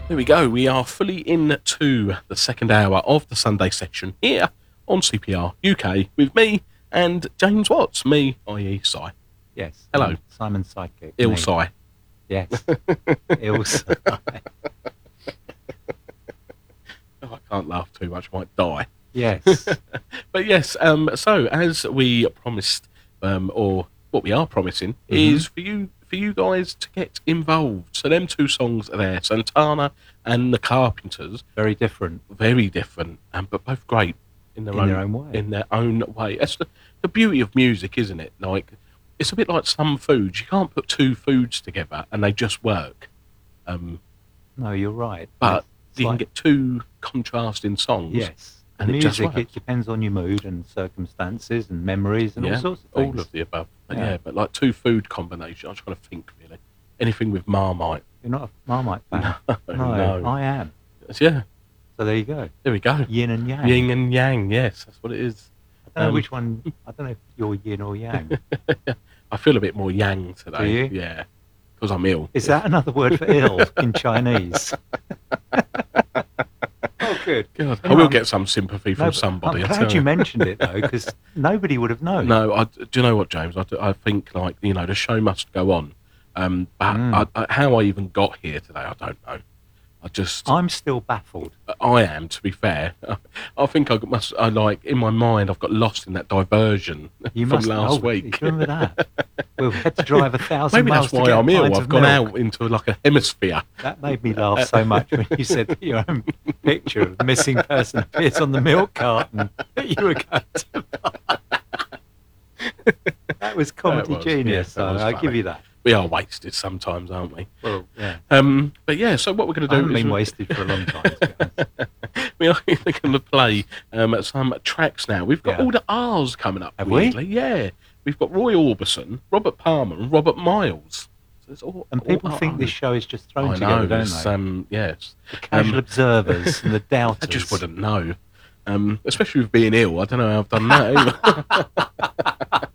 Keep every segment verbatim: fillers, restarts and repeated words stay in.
There we go. We are fully into the second hour of the Sunday session here on C P R U K with me and James Watts. Me, that is. Si. Yes. Hello. Simon's sidekick. Il me. Si. Yes. Il Si. Oh, I can't laugh too much. I might die. Yes. But yes, um, so as we promised, um, or what we are promising, Mm-hmm. is for you for you guys to get involved. So them two songs are there, Santana and The Carpenters. Very different. Very different, um, but both great in their, In own, their own way. In their own way. That's the, the beauty of music, isn't it? Like, it's a bit like some foods. You can't put two foods together and they just work. Um, No, you're right. but It's you like- can get two contrasting songs. Yes. and The it just music, works. it depends on your mood and circumstances and memories and Yeah, all sorts of things. all of the above. But yeah. Yeah. but like two food combinations. I'm trying to think really. Anything with Marmite. You're not a Marmite fan? No, no, no. I am. Yeah, So there you go. there we go. Yin and yang. Yin and yang. Yes, that's what it is. I don't know um, which one. I don't know if you're yin or yang. I feel a bit more yang today. Do you? Yeah, because I'm ill. Is that another word for ill in Chinese? Oh, good. God, I You know, will I'm- get some sympathy from No, but somebody. I'm I glad tell you mentioned it though, because nobody would have known. No, I, do you know what, James? I, do- I think, like, you know, the show must go on. Um, but Mm. I, I, how I even got here today, I don't know. I just, I'm still baffled. I am, to be fair. I think I must, I like, in my mind, I've got lost in that diversion You from must last oh, week. Do you remember that? We had to drive a thousand Maybe miles that's to why get I'm a ill. pint I've of gone milk. out into like a hemisphere. That made me laugh so much when you said that your own picture of the missing person appears on the milk carton that you were going to buy. That was comedy was, genius, yes, that so was I funny. give you that. We are wasted sometimes, aren't we? Well, yeah. Um, but yeah, so what we're going to I do haven't is been we- wasted for a long time, to be honest. we are going to play um, some tracks now. We've got Yeah. all the R's coming up. Have we? weirdly. Yeah. We've got Roy Orbison, Robert Palmer, and Robert Miles. So it's all, And all people R. think this show is just thrown I together, know. don't It's, they? um, yes. the casual um, observers and the doubters. I just wouldn't know. Um, especially with being ill. I don't know how I've done that either.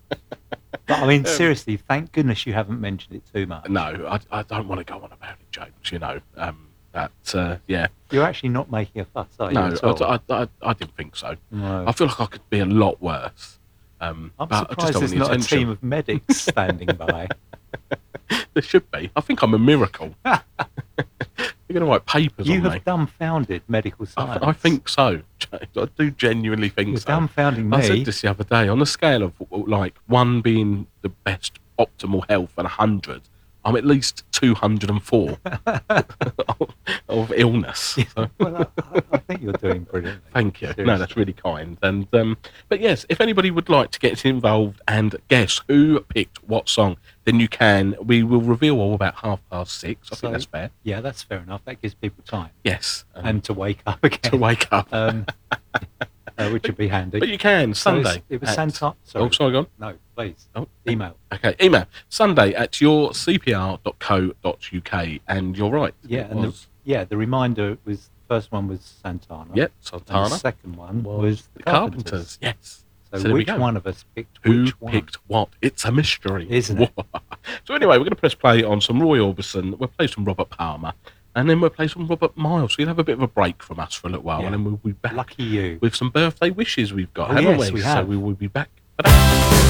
But I mean, seriously, thank goodness you haven't mentioned it too much. No, I, I don't want to go on about it, James. You know, um, that, uh, yeah. You're actually not making a fuss, are you? No, at all? I, I, I, I didn't think so. No. I feel like I could be a lot worse. Um, I'm but I just surprised don't there's want not the a attention. team of medics standing by. There should be. I think I'm a miracle. You're going to write papers You on have me. dumbfounded medical science. I, I think so, James. I do genuinely think You're so. dumbfounding I said me. this the other day. On a scale of like one being the best optimal health and one hundred, I'm at least two hundred four of, of illness. So, Well, I, I- I think you're doing brilliantly. thank you. No, Seriously. that's really kind. And um, but yes, if anybody would like to get involved and guess who picked what song, then you can. We will reveal all about half past six. I So- think that's fair. Yeah, that's fair enough. That gives people time. Yes, um, And to wake up again. to wake up. Um, uh, which would be handy. But you can So it's- Sunday. It was at- Santa. Sorry. Oh, sorry, go on. No, please. Oh, Email. Okay, email Sunday at your c p r dot co dot u k, and you're right. Yeah, it and the, was. yeah, the reminder was the first one was Santana. Yep, And Santana. the second one was was the Carpenters. Yes. So, So there we which go. one of us picked Who which one? picked what? It's a mystery, Isn't it? So anyway, we're going to press play on some Roy Orbison. We'll play some Robert Palmer, and then we'll play some Robert Miles. So you'll have a bit of a break from us for a little while, Yeah. and then we'll be back Lucky you. with some birthday wishes we've got, Oh, haven't yes, we? we So have. we will be back.